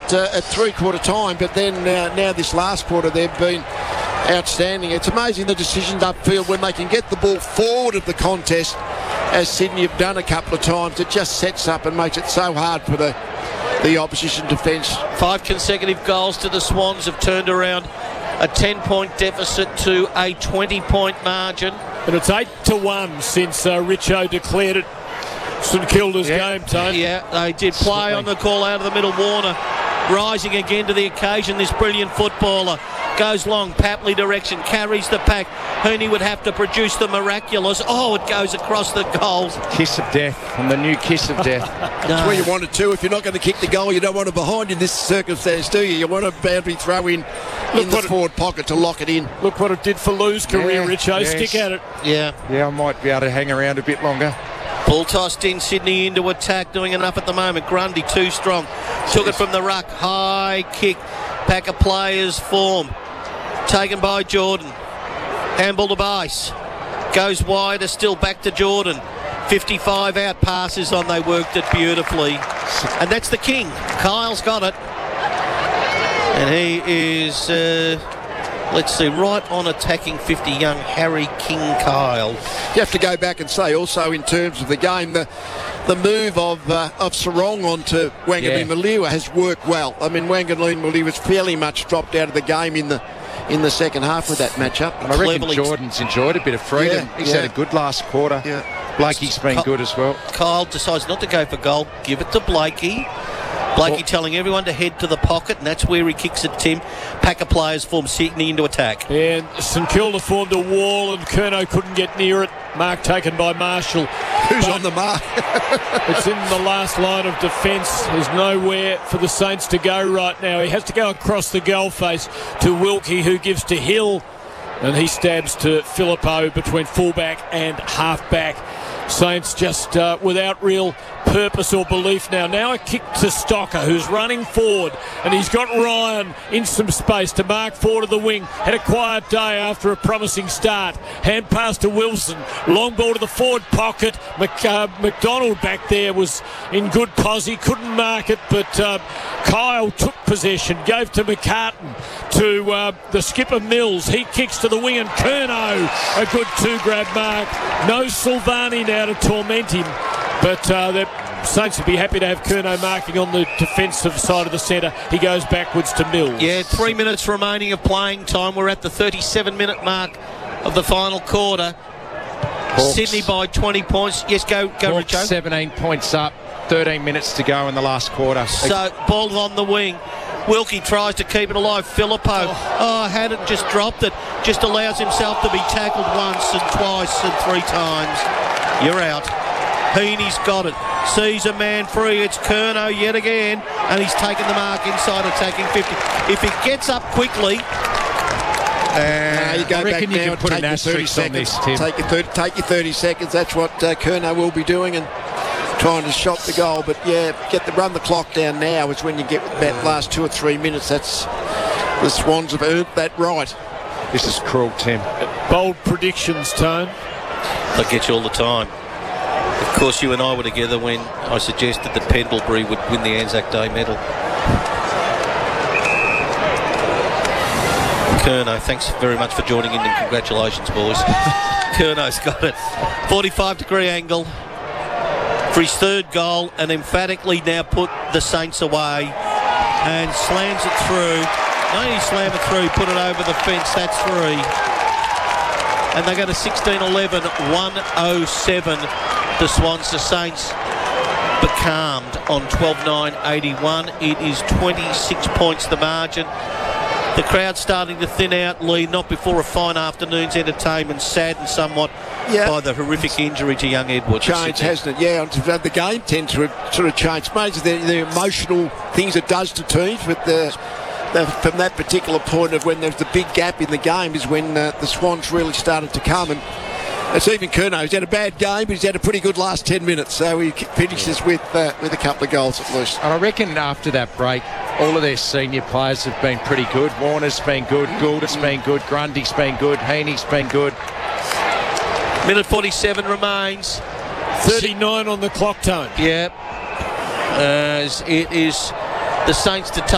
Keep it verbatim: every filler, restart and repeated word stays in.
at, uh, at three-quarter time, but then uh, now this last quarter they've been outstanding. It's amazing the decisions upfield when they can get the ball forward of the contest, as Sydney have done a couple of times. It just sets up and makes it so hard for the the opposition defence. Five consecutive goals to the Swans have turned around a ten-point deficit to a twenty-point margin. And it's eight to one since uh, Richo declared it St Kilda's yeah. game, Tony. Yeah, they did play on the call out of the middle. Warner rising again to the occasion. This brilliant footballer goes long, Papley direction, carries the pack. Hooney would have to produce the miraculous. Oh, it goes across the goal. Kiss of death, and the new kiss of death. That's where you want it to. If you're not going to kick the goal, you don't want it behind in this circumstance, do you? You want a boundary throw in Look in the what forward pocket to lock it in. Look what it did for Lou's career, Yeah, Richo. yes. Stick at it. Yeah. Yeah, I might be able to hang around a bit longer. Ball tossed in, Sydney into attack, doing enough at the moment. Grundy too strong. Took it from the ruck. High kick. Pack of players form. Taken by Jordan. Handball to Bice. Goes wider still, back to Jordan. fifty-five out, passes on. They worked it beautifully. And that's the king. Kyle's got it. And he is, uh, let's see, right on attacking fifty, young Harry King Kyle. You have to go back and say also in terms of the game, the the move of uh, of Sarong onto Wanganeen Yeah. Maliwa has worked well. I mean, Wanganeen Maliwa was fairly much dropped out of the game in the in the second half with that matchup. And I reckon Cleverly- Jordan's enjoyed a bit of freedom. Yeah, He's yeah. had a good last quarter. Yeah. Blakey's been Ky- good as well. Kyle decides not to go for goal. Give it to Blakey. Blakey Well- telling everyone to head to the pocket, and that's where he kicks it, Tim. Pack of players form Sydney into attack. And St Kilda formed a wall and Curnow couldn't get near it. Mark taken by Marshall. Who's But on the mark? it's in the last line of defence. There's nowhere for the Saints to go right now. He has to go across the goal face to Wilkie, who gives to Hill. And he stabs to Filippo between fullback and halfback. Saints just uh, without real purpose or belief now. Now a kick to Stocker, who's running forward, and he's got Ryan in some space to mark forward of the wing. Had a quiet day after a promising start. Hand pass to Wilson. Long ball to the forward pocket. Mc, uh, McDonald back there was in good posse. Couldn't mark it, but uh, Kyle took possession. Gave to McCartan, to uh, the skipper Mills. He kicks to the wing, and Curnow, a good two-grab mark. No Silvani now to torment him, but uh, the Saints would be happy to have Curnow marking on the defensive side of the centre. He goes backwards to Mills. Yeah, three minutes remaining of playing time. We're at the thirty-seven minute mark of the final quarter. Hawks. Sydney by twenty points. Yes, go, go, Hawks Richo. seventeen points up, thirteen minutes to go in the last quarter. So, ball on the wing. Wilkie tries to keep it alive. Filippo, oh, oh hadn't just dropped it. Just allows himself to be tackled once and twice and three times. You're out. Heaney's got it. Sees a man free. It's Curnow yet again. And he's taken the mark inside attacking fifty. If he gets up quickly... Uh, you go I reckon back you now can and put take an your thirty asterisk on seconds. this, Tim. Take your thirty, take your thirty seconds. That's what uh, Curnow will be doing, and trying to shot the goal. But yeah, get the run the clock down now is when you get that last two or three minutes. That's the Swans have earned that right. This is cruel, Tim. Bold predictions, Tone. They get you all the time. Of course, you and I were together when I suggested that Pendlebury would win the Anzac Day medal. Curnow, thanks very much for joining in, and congratulations, boys. Curnow's got it. forty-five degree angle for his third goal, and emphatically now put the Saints away and slams it through. Not only slam it through, put it over the fence. That's three. And they go to sixteen eleven, one oh seven. The Swans, the Saints becalmed on twelve nine eighty-one. It is twenty-six points the margin. The crowd starting to thin out, Lee, not before a fine afternoon's entertainment, saddened somewhat Yeah. by the horrific injury to young Edwards. Change, hasn't it? Yeah, the game tends to sort of change. Maybe the, the emotional things it does to teams, but the, the, from that particular point of when there's the big gap in the game is when uh, the Swans really started to come. And it's even Curnow. He's had a bad game, but he's had a pretty good last ten minutes. So he finishes with uh, with a couple of goals at least. And I reckon after that break, all of their senior players have been pretty good. Warner's been good, Gould's been good, Grundy's been good, Heaney's been good. Minute forty-seven remains. thirty-nine on the clock, Tone. Yep. As it is the Saints to take